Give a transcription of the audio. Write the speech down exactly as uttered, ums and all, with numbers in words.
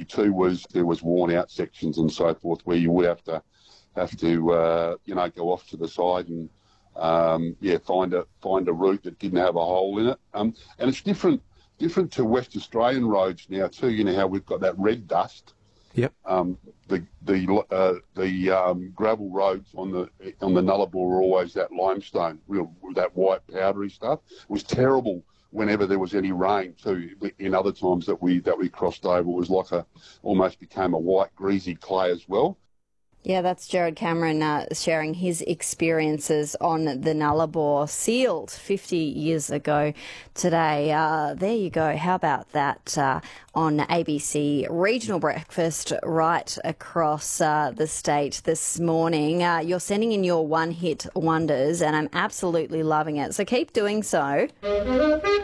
too was there was worn out sections and so forth where you would have to have to uh, you know go off to the side and um, yeah find a find a route that didn't have a hole in it. Um, and it's different different to West Australian roads now too. You know how we've got that red dust. Yep. Um, the the uh, the um, gravel roads on the on the Nullarbor were always that limestone, real that white powdery stuff. It was terrible whenever there was any rain too. In other times that we that we crossed over, it was like a almost became a white greasy clay as well. Yeah, that's Gerard Cameron uh, sharing his experiences on the Nullarbor, sealed fifty years ago today. Uh, there you go. How about that uh, on A B C Regional Breakfast right across uh, the state this morning. Uh, you're sending in your one-hit wonders, and I'm absolutely loving it. So keep doing so.